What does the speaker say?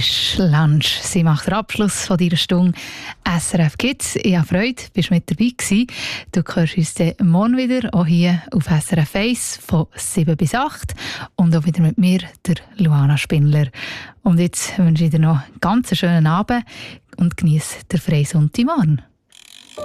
ist Lunch. Sie macht den Abschluss von dieser Stunde SRF Kids. Ich habe Freude, bist mit dabei gewesen. Du hörst uns dann morgen wieder, auch hier auf SRF 1 von 7 bis 8 und auch wieder mit mir, der Luana Spindler. Und jetzt wünsche ich dir noch einen ganz schönen Abend und genieße den freien Sonntagmorgen.